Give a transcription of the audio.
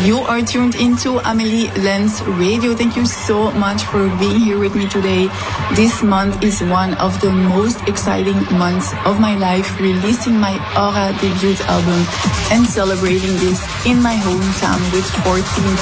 You are tuned into Amélie Lens Radio. Thank you so much for being here with me today. This month is one of the most exciting months of my life, releasing my Aura debut album and celebrating this in my hometown with 14